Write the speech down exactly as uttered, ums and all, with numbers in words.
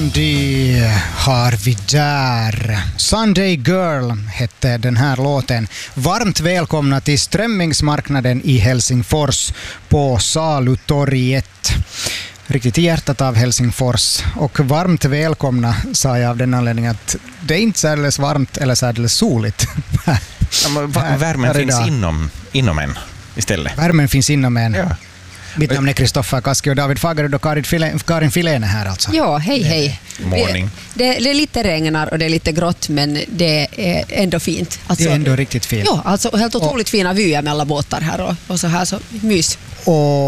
Blondie har vi där. Sunday Girl hette den här låten. Varmt välkomna till strömmingsmarknaden i Helsingfors på Salutorget. Riktigt i hjärtat av Helsingfors. Och varmt välkomna sa jag av den anledningen att det är inte särdeles varmt eller särdeles soligt. Ja, men värmen finns inom, inom en istället. Värmen finns inom en. Ja. Mitt namn är Kristoffer Kaski och David Fagerud och Karin Filén är här alltså. Ja, hej hej. Morning. Det, det är lite regnar och det är lite grått, men det är ändå fint. Alltså, det är ändå riktigt fint. Ja, alltså helt otroligt och, fina vyer mellan båtar här och, och så här så mys. Och